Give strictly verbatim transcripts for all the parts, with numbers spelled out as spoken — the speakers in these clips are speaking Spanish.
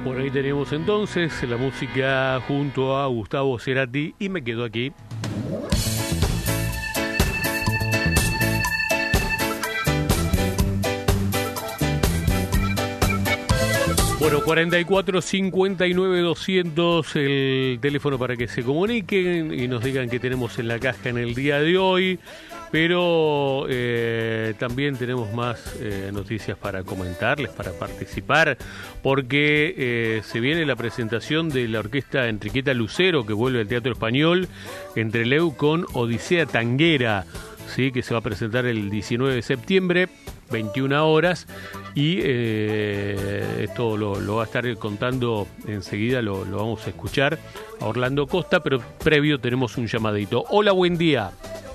Bueno, ahí tenemos entonces la música junto a Gustavo Cerati y me quedo aquí. Bueno, cuarenta y cuatro cincuenta y nueve doscientos el teléfono para que se comuniquen y nos digan qué tenemos en la caja en el día de hoy, pero eh, también tenemos más eh, noticias para comentarles, para participar, porque eh, se viene la presentación de la orquesta Enriqueta Lucero, que vuelve al Teatro Español, entre Leu con Odisea Tanguera, ¿sí? Que se va a presentar el diecinueve de septiembre, veintiuna horas, y eh, esto lo, lo va a estar contando enseguida, lo, lo vamos a escuchar a Orlando Costa, pero previo tenemos un llamadito. Hola, buen día.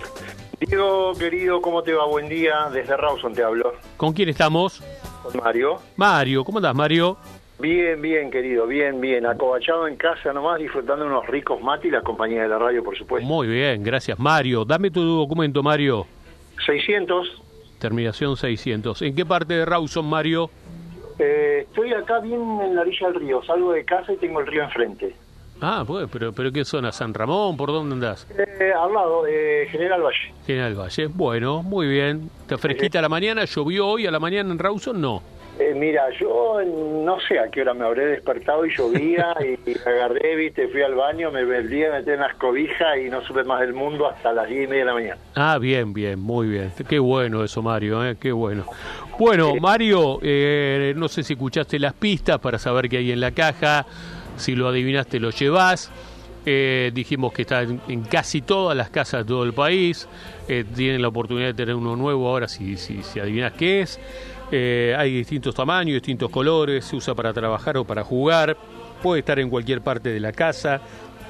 Diego, querido, ¿cómo te va? Buen día, desde Rawson te hablo. ¿Con quién estamos? Con Mario. Mario, ¿cómo andás, Mario? Bien, bien, querido, bien, bien, acobachado en casa nomás, disfrutando de unos ricos mates y la compañía de la radio, por supuesto. Muy bien, gracias, Mario. Dame tu documento, Mario. seiscientos. Terminación seiscientos. ¿En qué parte de Rawson, Mario? Eh, estoy acá bien en la orilla del río, salgo de casa y tengo el río enfrente. Ah, pues, pero, pero ¿qué zona? ¿San Ramón? ¿Por dónde andás? Eh, al lado, eh, General Valle. General Valle. Bueno, muy bien. ¿Está fresquita eh, la mañana? ¿Llovió hoy a la mañana en Rawson? No. Eh, mira, yo no sé a qué hora me habré despertado y llovía y, y agarré, viste, fui al baño, me vendí, me metí en las cobijas y no supe más del mundo hasta las diez y media de la mañana. Ah, bien, bien, muy bien. Qué bueno eso, Mario, ¿eh? Qué bueno. Bueno, Mario, eh, no sé si escuchaste las pistas para saber qué hay en la caja, si lo adivinaste lo llevás. Eh, dijimos que está en, en casi todas las casas de todo el país. Eh, tienen la oportunidad de tener uno nuevo ahora si, si, si adivinas qué es. Eh, hay distintos tamaños, distintos colores, se usa para trabajar o para jugar, puede estar en cualquier parte de la casa,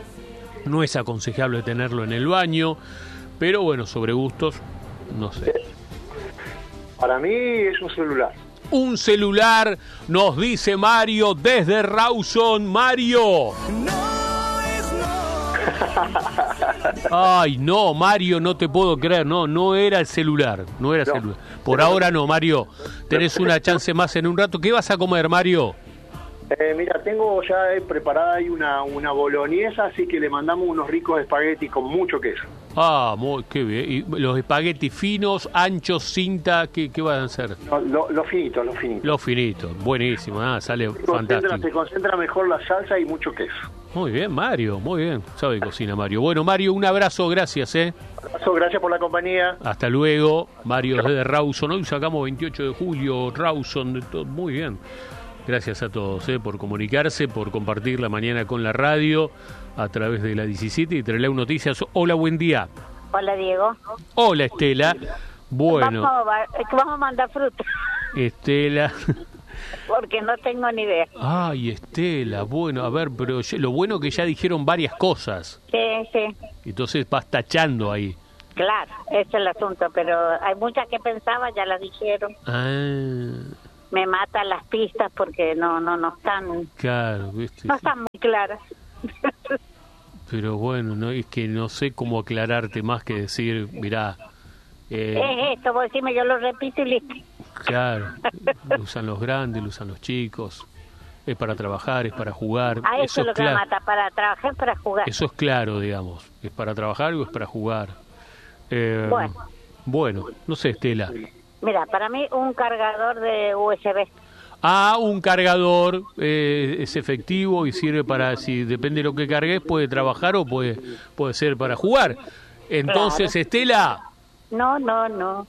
no es aconsejable tenerlo en el baño, pero bueno, sobre gustos, no sé. Para mí es un celular. Un celular, nos dice Mario desde Rawson. Mario. Ay, no, Mario, no te puedo creer, no, no era el celular, no era el no. celular. Por ahora no, Mario, tenés una chance más en un rato. ¿Qué vas a comer, Mario? Eh, mira, tengo ya preparada ahí una, una boloñesa, así que le mandamos unos ricos espaguetis con mucho queso. Ah, muy, qué bien. ¿Y los espaguetis finos, anchos, cinta, qué, qué van a hacer? No, lo, lo finito, lo finito. Los finitos, buenísimo, ah, sale se concentra, fantástico. se concentra mejor la salsa y mucho queso. Muy bien, Mario, muy bien. Sabe cocina, Mario. Bueno, Mario, un abrazo, gracias, ¿eh? Abrazo, gracias por la compañía. Hasta luego. Mario desde Rawson. Hoy sacamos veintiocho de julio, Rawson, de todo. Muy bien. Gracias a todos ¿eh? por comunicarse, por compartir la mañana con la radio a través de la diecisiete y Treleu Noticias. Hola, buen día. Hola, Diego. Hola, Estela. Bueno. Vamos a, vamos a mandar fruta. Estela. Porque no tengo ni idea. Ay, Estela, bueno, a ver, pero lo bueno que ya dijeron varias cosas. Sí, sí. Entonces vas tachando ahí. Claro, ese es el asunto, pero hay muchas que pensaba, ya las dijeron. Ah. Me matan las pistas porque no no no están claro, ¿viste? No están muy claras. Pero bueno, no es que no sé cómo aclararte más que decir, mirá. Eh, es esto, vos decime, yo lo repito y listo. Claro, lo usan los grandes, lo usan los chicos. Es para trabajar, es para jugar. Ah, eso, eso es lo que me mata, para trabajar, para jugar. Eso es claro, digamos. Es para trabajar o es para jugar. Eh, bueno. Bueno, no sé, Estela. Mira, para mí un cargador de U S B. Ah, un cargador eh, es efectivo y sirve para, si depende de lo que cargues, puede trabajar o puede puede ser para jugar. Entonces, claro. Estela. No, no, no.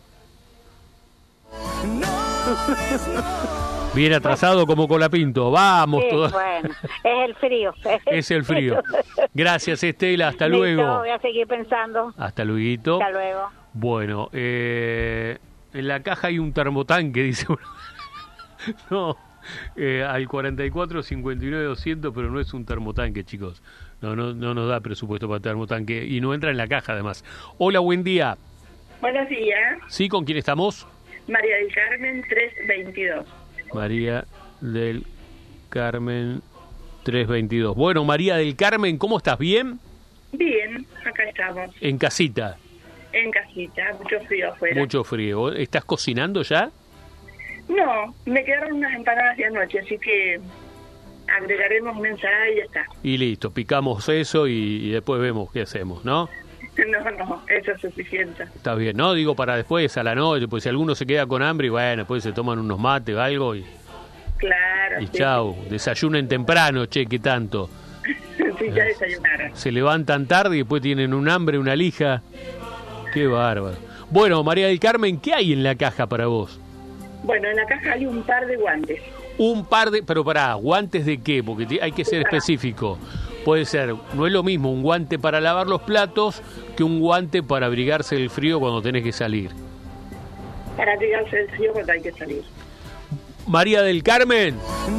Bien atrasado como Colapinto. Vamos. Sí, todos. Bueno, es el frío. Es el frío. Gracias, Estela. Hasta Listo, luego. Voy a seguir pensando. Hasta luego. Hasta luego. Bueno, eh... en la caja hay un termotanque, dice uno. No, eh, al cuarenta y cuatro cincuenta y nueve doscientos, pero no es un termotanque, chicos. No, no, no nos da presupuesto para termotanque y no entra en la caja, además. Hola, buen día. Buenos días. ¿Sí? ¿Con quién estamos? María del Carmen trescientos veintidós. María del Carmen trescientos veintidós. Bueno, María del Carmen, ¿cómo estás? ¿Bien? Bien, acá estamos. ¿En casita? En casita, mucho frío afuera. Mucho frío. ¿Estás cocinando ya? No, me quedaron unas empanadas de anoche, así que agregaremos una ensalada y ya está. Y listo, picamos eso y, y después vemos qué hacemos, ¿no? No, no, eso es suficiente. Está bien, ¿no? Digo, para después, a la noche, pues si alguno se queda con hambre, y bueno, después se toman unos mates o algo y, Claro. y sí. chau, desayunen temprano, che, ¿qué tanto? Sí, ya desayunaron. Se levantan tarde y después tienen un hambre, una lija. Qué bárbaro. Bueno, María del Carmen, ¿qué hay en la caja para vos? Bueno, en la caja hay un par de guantes. Un par de... Pero pará, ¿guantes de qué? Porque te- hay que ser específico. Puede ser, no es lo mismo un guante para lavar los platos que un guante para abrigarse del frío cuando tenés que salir. Para abrigarse el frío cuando hay que salir. María del Carmen.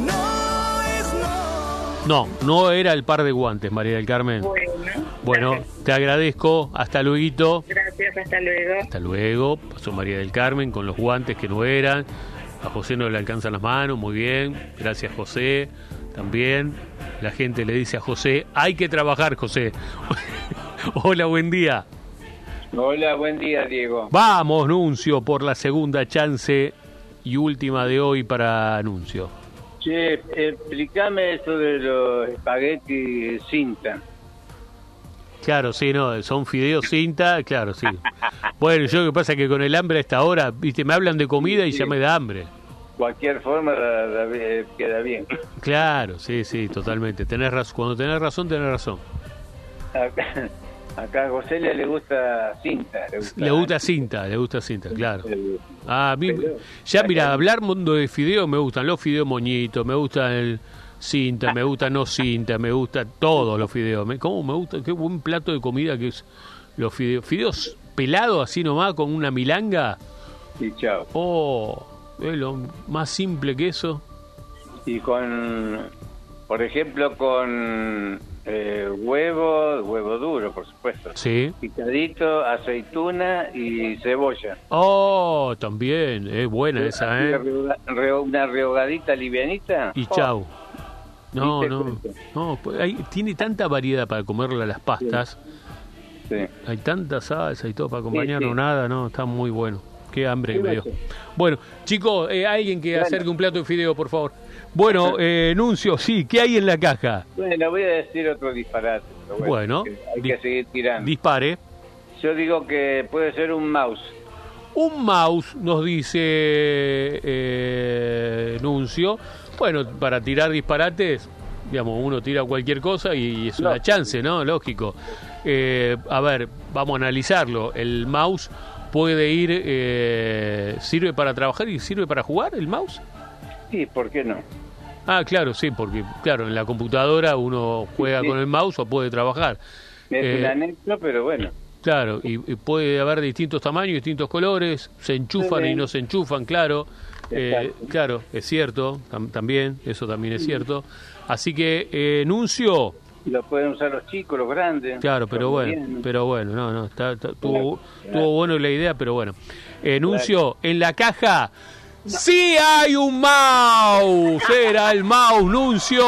No, no era el par de guantes, María del Carmen. Bueno. Bueno, Gracias. te agradezco. Hasta luego. Gracias, hasta luego. Hasta luego. Pasó María del Carmen con los guantes que no eran. A José no le alcanzan las manos. Muy bien. Gracias, José. También la gente le dice a José, hay que trabajar, José. Hola, buen día. Hola, buen día, Diego. Vamos, Nuncio, por la segunda chance y última de hoy para Nuncio. Che, explícame eso de los espagueti cinta. Claro, sí, no, son fideos cinta, claro, sí. Bueno, yo lo que pasa es que con el hambre a esta hora, viste, me hablan de comida y Sí. ya me da hambre. Cualquier forma la- la- eh, queda bien. Claro, sí, sí, totalmente. Tenés razón, cuando tenés razón, tenés razón. Acá, acá a José le gusta cinta. Le gusta, Le gusta cinta, le gusta cinta, claro. El- Ah, a mí, Pero- ya mira, hablar mundo de fideos me gustan los fideos moñitos, me gusta el cinta, me gusta no cinta, me gusta todos los fideos. Me, ¿Cómo me gusta? Qué buen plato de comida que es los fideos. Fideos pelados así nomás con una milanga. Y chao. Oh, es lo más simple que eso. Y con, por ejemplo, con eh, huevo, huevo duro, por supuesto. Sí. Picadito, aceituna y cebolla. Oh, también, es buena esa, Una ¿eh? rehoga- re- Una rehogadita livianita. Y Oh, chau. No, Ni te no, cuento. no, pues hay, tiene tanta variedad para comerle a las pastas. sí. Hay tanta salsa y todo para acompañar, Sí, sí. no nada, no, está muy bueno. Qué hambre que Sí, me dio. sí. Bueno, chicos, eh, alguien que Bueno. acerque un plato de fideo, por favor. Bueno, eh, Nuncio, sí, ¿qué hay en la caja? Bueno, voy a decir otro disparate. Pero Bueno, que hay di- que seguir tirando. Dispare. Yo digo que puede ser un mouse. Un mouse, nos dice eh, Nuncio. Bueno, para tirar disparates, digamos, uno tira cualquier cosa y es una Lógico. chance, ¿no? Lógico. Eh, a ver, vamos a analizarlo. El mouse puede ir, eh, ¿sirve para trabajar y sirve para jugar el mouse? Sí, ¿por qué no? Ah, claro, sí, porque, claro, en la computadora uno juega Sí. con el mouse o puede trabajar. Es Eh, un anexo, pero bueno. Claro, y, y puede haber distintos tamaños, distintos colores, se enchufan Sí. y no se enchufan, claro. Eh, Exacto. claro, es cierto, tam- también, eso también es cierto. Así que, eh, Nuncio, Lo pueden usar los chicos, los grandes. claro, pero los bueno, medianos. pero bueno, no, no, está, está- tuvo, Claro. tuvo bueno la idea, pero bueno. Eh, Nuncio, en la caja, ¡sí hay un mouse! Era el mouse, Nuncio.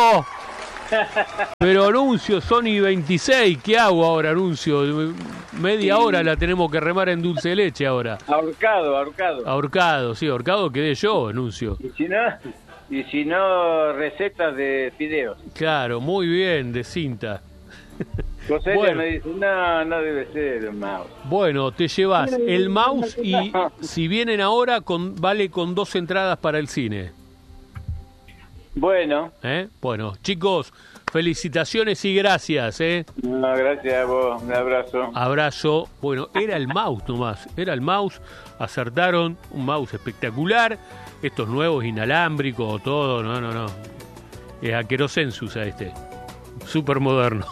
Pero Nuncio, Sony veintiséis, ¿qué hago ahora, Nuncio? Media Sí. hora la tenemos que remar en dulce de leche ahora. Ahorcado, ahorcado. Ahorcado, sí, ahorcado quedé yo, Nuncio. Y si no, y si no, recetas de fideos. Claro, muy bien, de cinta. José Bueno. me dice, no, no debe ser un mouse. Bueno, te llevas el mouse y si vienen ahora, con, vale con dos entradas para el cine. Bueno, ¿Eh? Bueno, chicos, felicitaciones y gracias, ¿eh? no, gracias a vos, un abrazo. Abrazo. Bueno, era el mouse nomás, era el mouse, acertaron, un mouse espectacular, estos nuevos inalámbricos, todo, no, no, no. Es a querosén se usa este, súper moderno.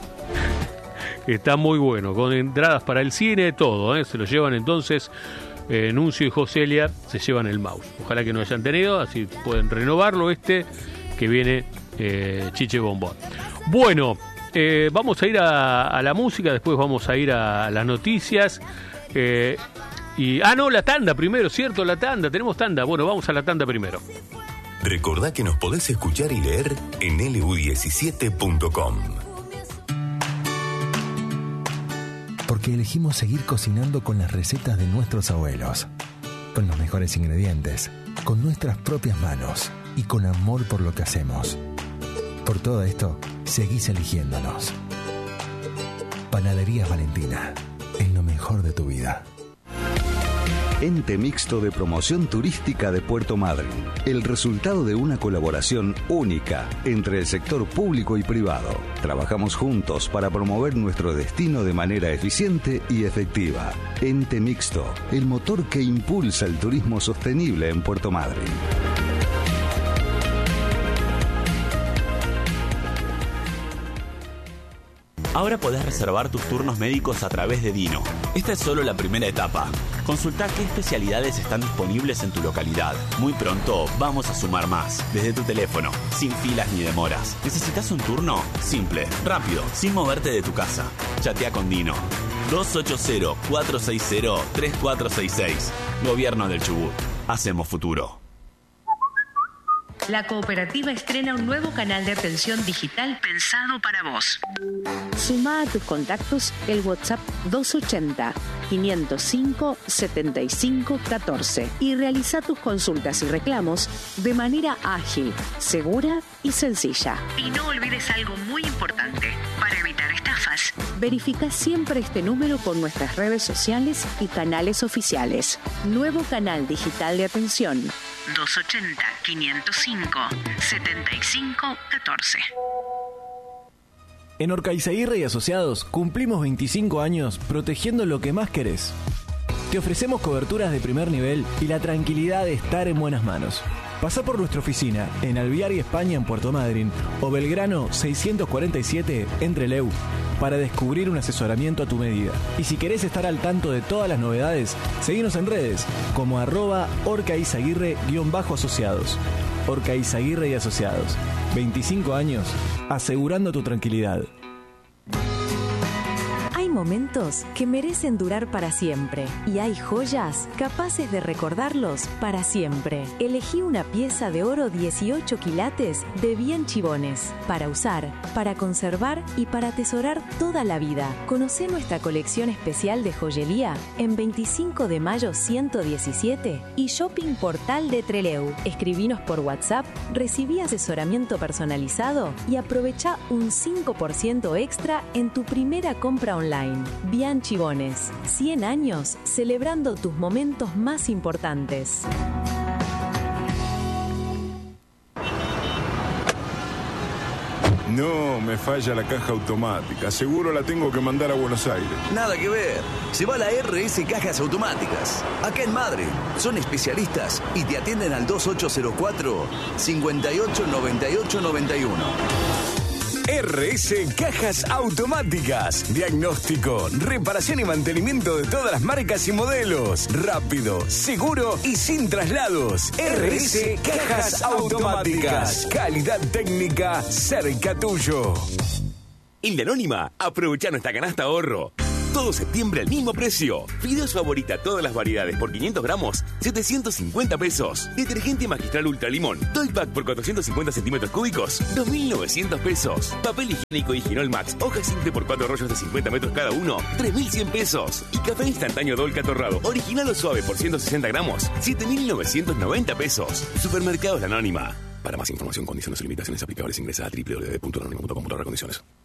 Está muy bueno, con entradas para el cine, todo, ¿eh? Se lo llevan entonces, eh, Nuncio y Joselia se llevan el mouse. Ojalá que no hayan tenido, así pueden renovarlo este, que viene eh, Chiche Bombón. Bueno, eh, vamos a ir a, a la música, después vamos a ir a, a las noticias. Eh, y Ah, no, la tanda primero, ¿cierto? La tanda, tenemos tanda. Bueno, vamos a la tanda primero. Recordá que nos podés escuchar y leer en L U diecisiete punto com. Porque elegimos seguir cocinando con las recetas de nuestros abuelos, con los mejores ingredientes, con nuestras propias manos y con amor por lo que hacemos. Por todo esto, seguís eligiéndonos. Panaderías Valentina, en lo mejor de tu vida. Ente Mixto de Promoción Turística de Puerto Madryn. El resultado de una colaboración única entre el sector público y privado. Trabajamos juntos para promover nuestro destino de manera eficiente y efectiva. Ente Mixto, el motor que impulsa el turismo sostenible en Puerto Madryn. Ahora podés reservar tus turnos médicos a través de Dino. Esta es solo la primera etapa. Consultá qué especialidades están disponibles en tu localidad. Muy pronto vamos a sumar más. Desde tu teléfono, sin filas ni demoras. ¿Necesitas un turno? Simple, rápido, sin moverte de tu casa. Chatea con Dino. dos ocho cero, cuatro seis cero, tres cuatro seis seis. Gobierno del Chubut. Hacemos futuro. La cooperativa estrena un nuevo canal de atención digital pensado para vos. Sumá a tus contactos el WhatsApp doscientos ochenta, quinientos cinco, setenta y cinco, catorce y realiza tus consultas y reclamos de manera ágil, segura y sencilla. Y no olvides algo muy importante para evitar estafas. Verifica siempre este número con nuestras redes sociales y canales oficiales. Nuevo canal digital de atención. doscientos ochenta, quinientos cinco, setenta y cinco, catorce. En Orcaizaguirre y Asociados cumplimos veinticinco años protegiendo lo que más querés. Te ofrecemos coberturas de primer nivel y la tranquilidad de estar en buenas manos. Pasá por nuestra oficina en Alvear y España en Puerto Madryn o Belgrano seiscientos cuarenta y siete en Trelew para descubrir un asesoramiento a tu medida. Y si querés estar al tanto de todas las novedades, seguinos en redes como arroba orcaizaguirre-asociados. Orcaizaguirre y Asociados. veinticinco años asegurando tu tranquilidad. Hay momentos que merecen durar para siempre y hay joyas capaces de recordarlos para siempre. Elegí una pieza de oro dieciocho quilates de Bien Chibones para usar, para conservar y para atesorar toda la vida. Conocé nuestra colección especial de joyería en veinticinco de mayo ciento diecisiete y Shopping Portal de Trelew. Escribinos por WhatsApp, recibí asesoramiento personalizado y aprovecha un cinco por ciento extra en tu primera compra online. Bien Chibones, cien años celebrando tus momentos más importantes. No, me falla la caja automática. Seguro la tengo que mandar a Buenos Aires. Nada que ver. Se va a la R S Cajas Automáticas. Acá en Madryn. Son especialistas y te atienden al dos ocho cero cuatro, cinco ocho nueve ocho nueve uno. R S Cajas Automáticas. Diagnóstico, reparación y mantenimiento de todas las marcas y modelos. Rápido, seguro y sin traslados. R S Cajas Automáticas. Calidad técnica cerca tuyo. En La Anónima, aprovecha nuestra canasta ahorro. Todo septiembre al mismo precio. Fideos Favorita, todas las variedades por quinientos gramos, setecientos cincuenta pesos. Detergente Magistral Ultra Limón, Toy Pack por cuatrocientos cincuenta centímetros cúbicos, dos mil novecientos pesos. Papel higiénico Higinol Max, hoja simple por cuatro rollos de cincuenta metros cada uno, tres mil cien pesos. Y café instantáneo Dolca Torrado, original o suave por ciento sesenta gramos, siete mil novecientos noventa pesos. Supermercados La Anónima. Para más información, condiciones y limitaciones aplicables, ingresa a doble u doble u doble u punto anónimo punto com punto a r condiciones.